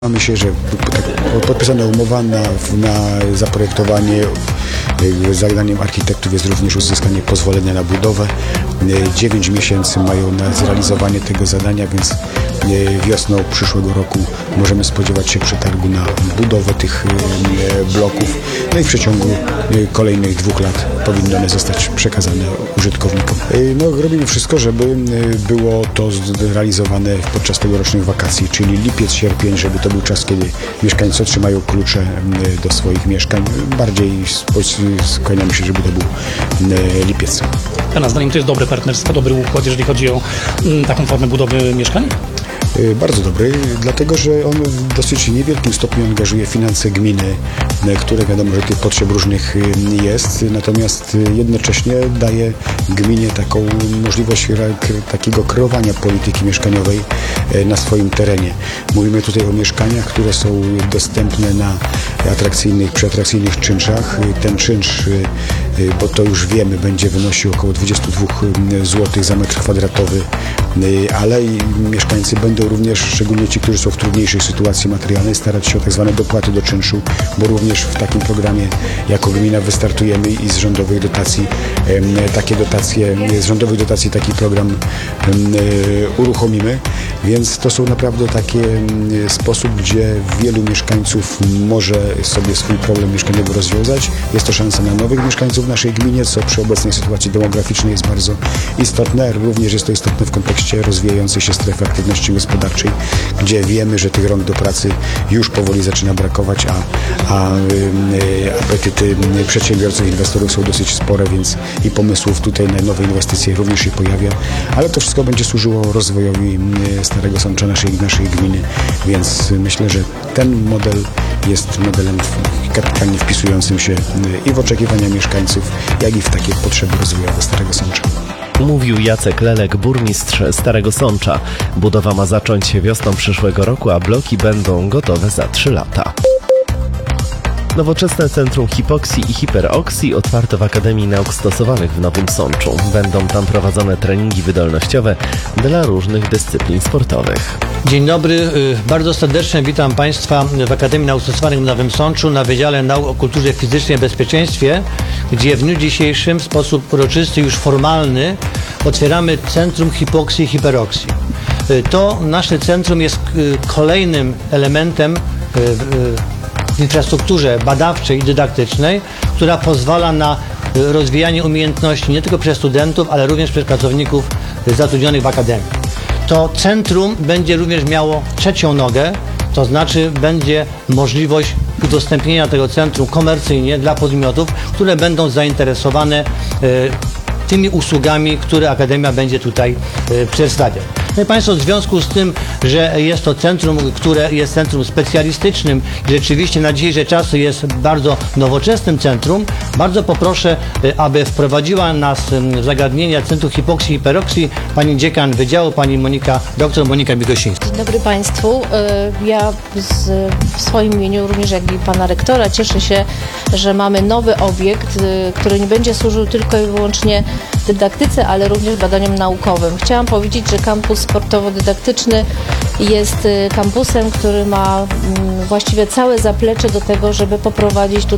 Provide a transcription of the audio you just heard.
Myślę, że podpisana umowa na zaprojektowanie, zadaniem architektów jest również uzyskanie pozwolenia na budowę. 9 miesięcy mają na zrealizowanie tego zadania, więc wiosną przyszłego roku możemy spodziewać się przetargu na budowę tych bloków. No i w przeciągu kolejnych 2 lat powinny one zostać przekazane użytkownikom. Robimy wszystko, żeby było to zrealizowane podczas tegorocznych wakacji, czyli lipiec, sierpień, żeby to był czas, kiedy mieszkańcy otrzymają klucze do swoich mieszkań. Bardziej skłaniamy się, żeby to był lipiec. Pana zdaniem to jest dobre partnerstwo, dobry układ, jeżeli chodzi o taką formę budowy mieszkań? Bardzo dobry, dlatego że on w dosyć niewielkim stopniu angażuje finanse gminy, które wiadomo, że tych potrzeb różnych jest, natomiast jednocześnie daje gminie taką możliwość takiego kreowania polityki mieszkaniowej na swoim terenie. Mówimy tutaj o mieszkaniach, które są dostępne na przy atrakcyjnych czynszach. Ten czynsz, bo to już wiemy, będzie wynosił około 22 zł za metr kwadratowy, ale i mieszkańcy będą również, szczególnie ci, którzy są w trudniejszej sytuacji materialnej, starać się o tak zwane dopłaty do czynszu, bo również w takim programie jako gmina wystartujemy i z rządowych dotacji taki program uruchomimy, więc to są naprawdę taki sposób, gdzie wielu mieszkańców może sobie swój problem mieszkaniowy rozwiązać. Jest to szansa na nowych mieszkańców w naszej gminie, co przy obecnej sytuacji demograficznej jest bardzo istotne. Również jest to istotne w kontekście rozwijającej się strefy aktywności gospodarczej, gdzie wiemy, że tych rąk do pracy już powoli zaczyna brakować, a apetyty przedsiębiorców, inwestorów są dosyć spore, więc i pomysłów tutaj na nowe inwestycje również się pojawia, ale to wszystko będzie służyło rozwojowi Starego Sącza, naszej gminy, więc myślę, że ten model jest modelem kapitalnie wpisującym się i w oczekiwania mieszkańców, jak i w takie potrzeby rozwojowe Starego Sącza. Mówił Jacek Lelek, burmistrz Starego Sącza. Budowa ma zacząć się wiosną przyszłego roku, a bloki będą gotowe za 3 lata. Nowoczesne Centrum Hipoksji i Hiperoksji otwarte w Akademii Nauk Stosowanych w Nowym Sączu. Będą tam prowadzone treningi wydolnościowe dla różnych dyscyplin sportowych. Dzień dobry, bardzo serdecznie witam Państwa w Akademii Nauk Stosowanych w Nowym Sączu na Wydziale Nauk o Kulturze Fizycznej i Bezpieczeństwie, gdzie w dniu dzisiejszym w sposób uroczysty, już formalny otwieramy Centrum Hipoksji i Hiperoksji. To nasze centrum jest kolejnym elementem w infrastrukturze badawczej i dydaktycznej, która pozwala na rozwijanie umiejętności nie tylko przez studentów, ale również przez pracowników zatrudnionych w Akademii. To centrum będzie również miało trzecią nogę, to znaczy będzie możliwość udostępnienia tego centrum komercyjnie dla podmiotów, które będą zainteresowane tymi usługami, które Akademia będzie tutaj przedstawiać. No i Państwo, w związku z tym, że jest to centrum, które jest centrum specjalistycznym i rzeczywiście na dzisiejsze czasy jest bardzo nowoczesnym centrum, bardzo poproszę, aby wprowadziła nas w zagadnienia Centrum Hipoksji i Hiperoksji pani dziekan wydziału, dr Monika Bigosińska. Dzień dobry Państwu. Ja w swoim imieniu, również jak i pana rektora, cieszę się, że mamy nowy obiekt, który nie będzie służył tylko i wyłącznie dydaktyce, ale również badaniom naukowym. Chciałam powiedzieć, że kampus sportowo-dydaktyczny jest kampusem, który ma właściwie całe zaplecze do tego, żeby poprowadzić tutaj